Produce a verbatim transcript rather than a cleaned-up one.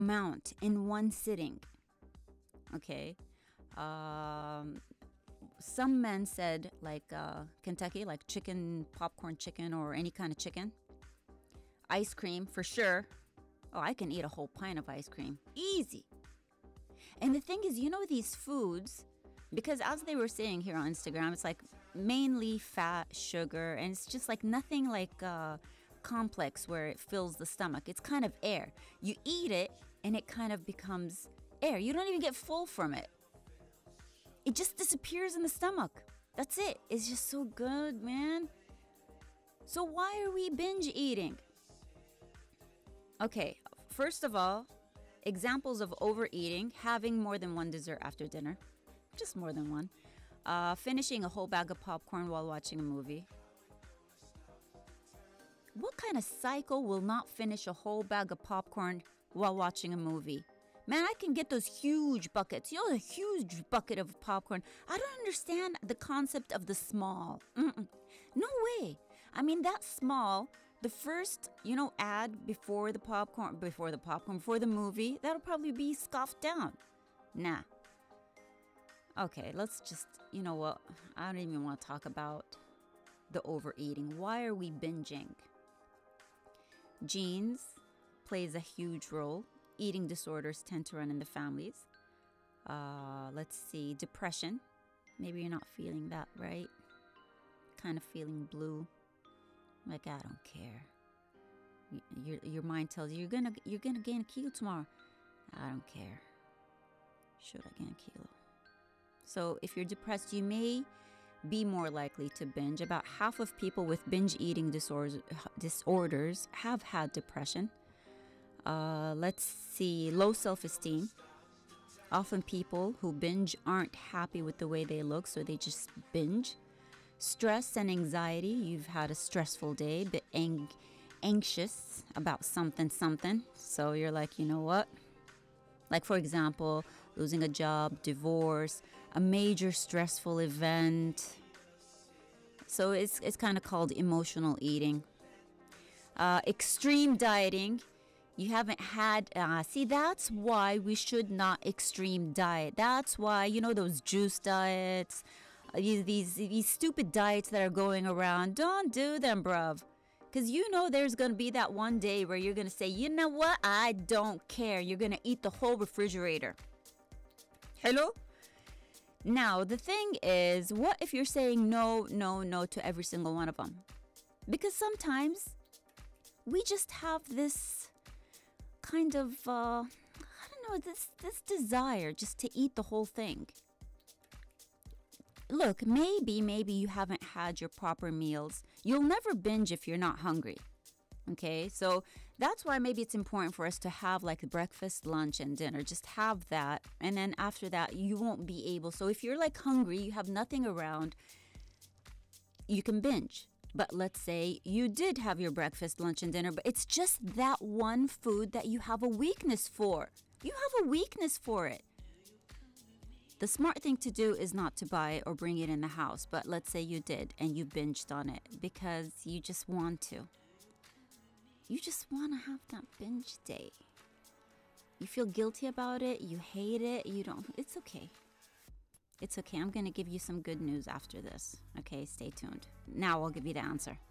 amount in one sitting. Okay. Um, some men said like uh, Kentucky, like chicken, popcorn chicken, or any kind of chicken. Ice cream for sure. Oh, I can eat a whole pint of ice cream. Easy. And the thing is, you know, these foods, because as they were saying here on Instagram, it's like mainly fat, sugar, and it's just like nothing like uh, complex where it fills the stomach. It's kind of air. You eat it and it kind of becomes air. You don't even get full from it. It just disappears in the stomach. That's it. It's just so good, man. So why are we binge eating? Okay, first of all, examples of overeating: having more than one dessert after dinner, just more than one. Uh, finishing a whole bag of popcorn while watching a movie. What kind of psycho will not finish a whole bag of popcorn while watching a movie? Man, I can get those huge buckets. You know, a huge bucket of popcorn. I don't understand the concept of the small. Mm-mm. No way. I mean, that small, the first, you know, ad before the popcorn, before the popcorn, before the movie, that'll probably be scoffed down. Nah. Okay, let's just, you know what? I don't even want to talk about the overeating. Why are we binging? Genes plays a huge role. Eating disorders tend to run in the families. Uh, let's see, depression. Maybe you're not feeling that, right? Kind of feeling blue. Like, I don't care. Your your mind tells you you're gonna you're gonna gain a kilo tomorrow. I don't care. Should I gain a kilo? So if you're depressed, you may be more likely to binge. About half of people with binge eating disorders disorders have had depression. Uh, let's see, low self-esteem. Often people who binge aren't happy with the way they look, so they just binge. Stress and anxiety. You've had a stressful day, but ang- anxious about something, something. So you're like, you know what? Like, for example, losing a job, divorce, a major stressful event. So it's it's kind of called emotional eating. Uh, extreme dieting. You haven't had, uh, see, that's why we should not extreme diet. That's why, you know, those juice diets, uh, these, these these stupid diets that are going around, don't do them, bruv. Because you know there's going to be that one day where you're going to say, you know what, I don't care. You're going to eat the whole refrigerator. Hello? Now, the thing is, what if you're saying no, no, no to every single one of them? Because sometimes we just have this kind of, uh, I don't know, this, this desire just to eat the whole thing. Look, maybe, maybe you haven't had your proper meals. You'll never binge if you're not hungry. Okay, so that's why maybe it's important for us to have like breakfast, lunch, and dinner. Just have that. And then after that, you won't be able. So if you're like hungry, you have nothing around, you can binge. But let's say you did have your breakfast, lunch, and dinner, but it's just that one food that you have a weakness for. You have a weakness for it. The smart thing to do is not to buy it or bring it in the house. But let's say you did and you binged on it because you just want to. You just want to have that binge day. You feel guilty about it. You hate it. You don't. It's okay. It's okay. I'm going to give you some good news after this. Okay, stay tuned. Now I'll give you the answer.